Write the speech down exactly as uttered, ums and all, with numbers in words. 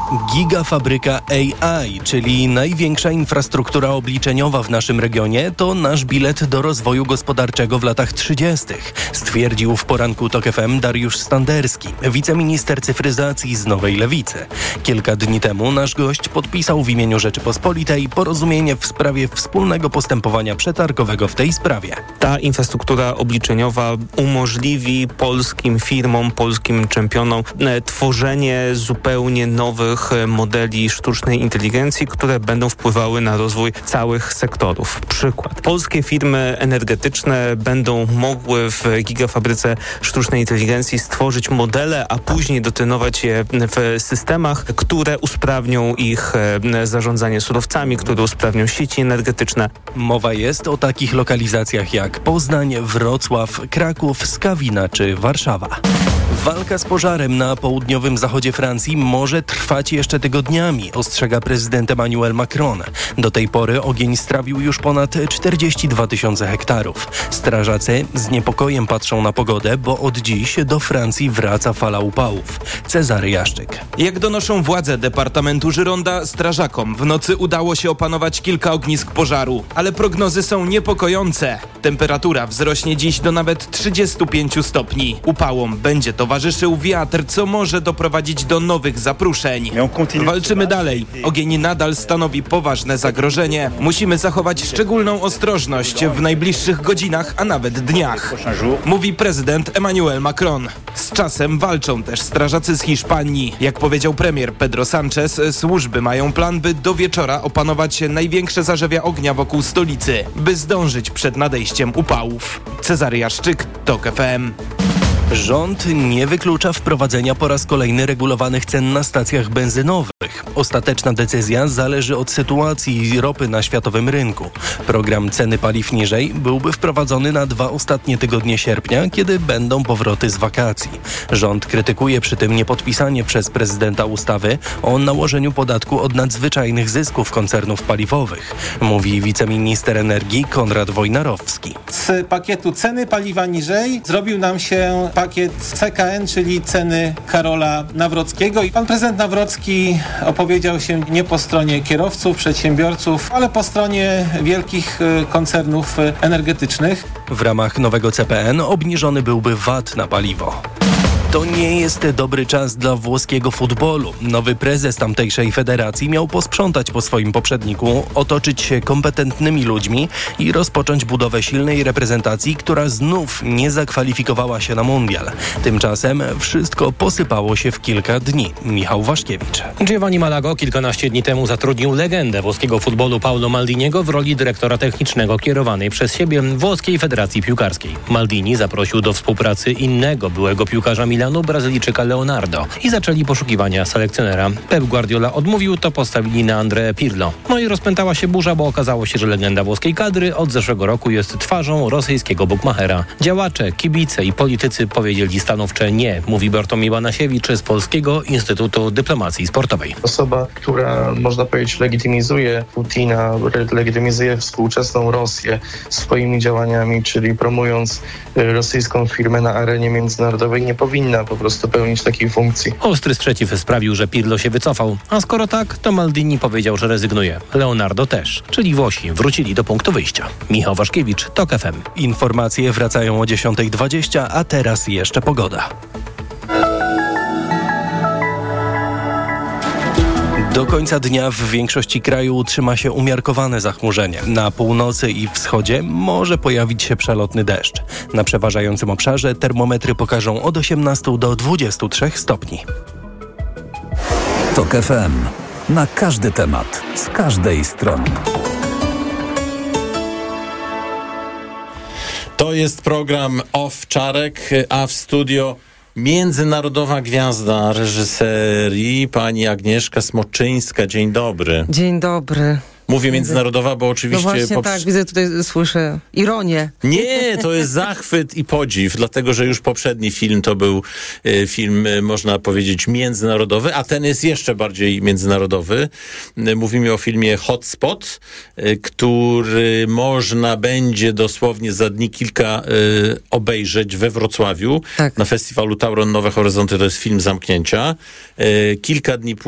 Gigafabryka A I, czyli największa infrastruktura obliczeniowa w naszym regionie, to nasz bilet do rozwoju gospodarczego w latach trzydziestych, stwierdził w poranku TOK F M Dariusz Standerski, wiceminister cyfryzacji z Nowej Lewicy. Kilka dni temu nasz gość podpisał w imieniu Rzeczypospolitej porozumienie w sprawie wspólnego postępowania przetargowego w tej sprawie. Ta infrastruktura obliczeniowa umożliwi polskim firmom, polskim czempionom e, tworzenie zupełnie nowych modeli sztucznej inteligencji, które będą wpływały na rozwój całych sektorów. Przykład. Polskie firmy energetyczne będą mogły w gigafabryce sztucznej inteligencji stworzyć modele, a później dotrenować je w systemach, które usprawnią ich zarządzanie surowcami, które usprawnią sieci energetyczne. Mowa jest o takich lokalizacjach jak Poznań, Wrocław, Kraków, Skawina czy Warszawa. Walka z pożarem na południowym zachodzie Francji może trwać jeszcze tygodniami, ostrzega prezydent Emmanuel Macron. Do tej pory ogień strawił już ponad czterdzieści dwa tysiące hektarów. Strażacy z niepokojem patrzą na pogodę, bo od dziś do Francji wraca fala upałów. Cezary Jaszczyk. Jak donoszą władze Departamentu Gironda, strażakom w nocy udało się opanować kilka ognisk pożaru, ale prognozy są niepokojące. Temperatura wzrośnie dziś do nawet trzydziestu pięciu stopni. Upałom będzie towarzyszył wiatr, co może doprowadzić do nowych zapruszeń. Walczymy dalej. Ogień nadal stanowi poważne zagrożenie. Musimy zachować szczególną ostrożność w najbliższych godzinach, a nawet dniach, mówi prezydent Emmanuel Macron. Z czasem walczą też strażacy z Hiszpanii. Jak powiedział premier Pedro Sánchez, służby mają plan, by do wieczora opanować największe zarzewia ognia wokół stolicy, by zdążyć przed nadejściem upałów. Cezary Jaszczyk, TOK F M. Rząd nie wyklucza wprowadzenia po raz kolejny regulowanych cen na stacjach benzynowych. Ostateczna decyzja zależy od sytuacji ropy na światowym rynku. Program ceny paliw niżej byłby wprowadzony na dwa ostatnie tygodnie sierpnia, kiedy będą powroty z wakacji. Rząd krytykuje przy tym niepodpisanie przez prezydenta ustawy o nałożeniu podatku od nadzwyczajnych zysków koncernów paliwowych, mówi wiceminister energii Konrad Wojnarowski. Z pakietu ceny paliwa niżej zrobił nam się pakiet C K N, czyli ceny Karola Nawrockiego. I pan prezydent Nawrocki opowiedział się nie po stronie kierowców, przedsiębiorców, ale po stronie wielkich koncernów energetycznych. W ramach nowego C P N obniżony byłby V A T na paliwo. To nie jest dobry czas dla włoskiego futbolu. Nowy prezes tamtejszej federacji miał posprzątać po swoim poprzedniku, otoczyć się kompetentnymi ludźmi i rozpocząć budowę silnej reprezentacji, która znów nie zakwalifikowała się na mundial. Tymczasem wszystko posypało się w kilka dni. Michał Waszkiewicz. Giovanni Malago kilkanaście dni temu zatrudnił legendę włoskiego futbolu Paolo Maldiniego w roli dyrektora technicznego kierowanej przez siebie Włoskiej Federacji Piłkarskiej. Maldini zaprosił do współpracy innego byłego piłkarza Milanu, Brazylijczyka Leonardo, i zaczęli poszukiwania selekcjonera. Pep Guardiola odmówił, to postawili na Andrea Pirlo. No i rozpętała się burza, bo okazało się, że legenda włoskiej kadry od zeszłego roku jest twarzą rosyjskiego bukmachera. Działacze, kibice i politycy powiedzieli stanowcze nie, mówi Bartłomiej Banasiewicz z Polskiego Instytutu Dyplomacji Sportowej. Osoba, która, można powiedzieć, legitymizuje Putina, legitymizuje współczesną Rosję swoimi działaniami, czyli promując rosyjską firmę na arenie międzynarodowej, nie powinna po prostu pełnić takiej funkcji. Ostry sprzeciw sprawił, że Pirlo się wycofał. A skoro tak, to Maldini powiedział, że rezygnuje. Leonardo też, czyli Włosi wrócili do punktu wyjścia. Michał Waszkiewicz, TOK F M. Informacje wracają o dziesiąta dwadzieścia, a teraz jeszcze pogoda. Do końca dnia w większości kraju utrzyma się umiarkowane zachmurzenie. Na północy i wschodzie może pojawić się przelotny deszcz. Na przeważającym obszarze termometry pokażą od osiemnastu do dwudziestu trzech stopni. TOK F M. Na każdy temat, z każdej strony. To jest program Off Czarek, a w studio międzynarodowa gwiazda reżyserii, pani Agnieszka Smoczyńska. Dzień dobry. Dzień dobry. Mówię międzynarodowa, bo oczywiście... No właśnie poprz- tak, widzę, tutaj słyszę ironię. Nie, to jest zachwyt i podziw, dlatego, że już poprzedni film to był e, film, e, można powiedzieć, międzynarodowy, a ten jest jeszcze bardziej międzynarodowy. E, mówimy o filmie Hotspot, e, który można będzie dosłownie za dni kilka e, obejrzeć we Wrocławiu. Tak. Na festiwalu Tauron Nowe Horyzonty. To jest film zamknięcia. E, kilka dni